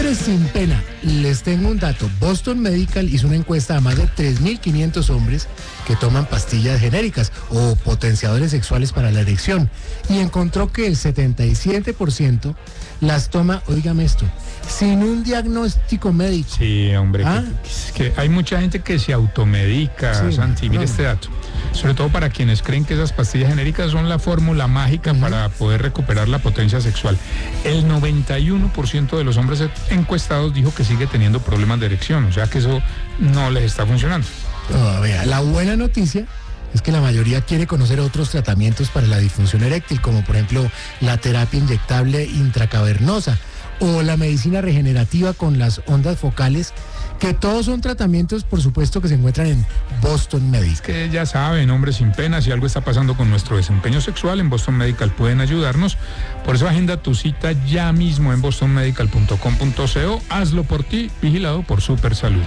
Hombres sin pena, les tengo un dato. Boston Medical hizo una encuesta a más de 3.500 hombres que toman pastillas genéricas o potenciadores sexuales para la erección y encontró que el 77% las toma, óigame esto, sin un diagnóstico médico. Sí, hombre, que hay mucha gente que se automedica, Sí, Santi, mire este dato. Sobre todo para quienes creen que esas pastillas genéricas son la fórmula mágica para poder recuperar la potencia sexual. El 91% de los hombres encuestados dijo que sigue teniendo problemas de erección, o sea que eso no les está funcionando. Vea, la buena noticia es que la mayoría quiere conocer otros tratamientos para la disfunción eréctil, como por ejemplo la terapia inyectable intracavernosa o la medicina regenerativa con las ondas focales, que todos son tratamientos, por supuesto, que se encuentran en Boston Medical. Que ya saben, hombres sin pena, si algo está pasando con nuestro desempeño sexual, en Boston Medical pueden ayudarnos. Por eso agenda tu cita ya mismo en bostonmedical.com.co. Hazlo por ti, vigilado por Supersalud.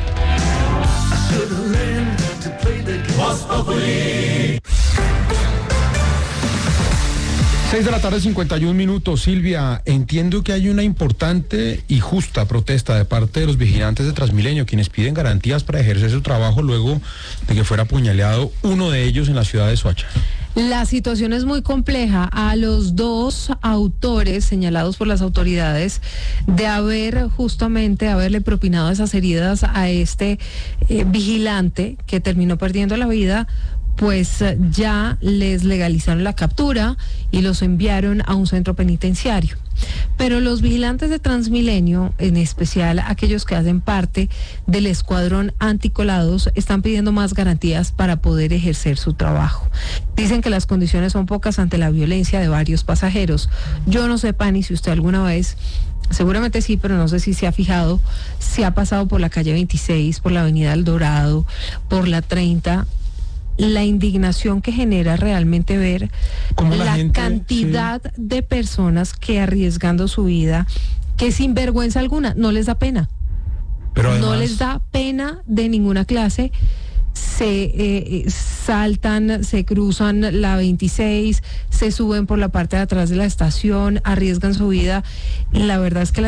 6:51 p.m. Silvia, entiendo que hay una importante y justa protesta de parte de los vigilantes de Transmilenio, quienes piden garantías para ejercer su trabajo luego de que fuera apuñaleado uno de ellos en la ciudad de Soacha. La situación es muy compleja. A los dos autores señalados por las autoridades de haberle propinado esas heridas a este vigilante que terminó perdiendo la vida, pues ya les legalizaron la captura y los enviaron a un centro penitenciario. Pero los vigilantes de Transmilenio, en especial aquellos que hacen parte del escuadrón anticolados, están pidiendo más garantías para poder ejercer su trabajo. Dicen que las condiciones son pocas ante la violencia de varios pasajeros. Yo no sé, Pani, si usted alguna vez, seguramente sí, pero no sé si se ha fijado, si ha pasado por la calle 26, por la avenida El Dorado, por la 30, la indignación que genera realmente ver la cantidad de personas que arriesgando su vida, que sin vergüenza alguna, no les da pena. Pero además, no les da pena de ninguna clase. Se saltan, se cruzan la 26, se suben por la parte de atrás de la estación, arriesgan su vida. La verdad es que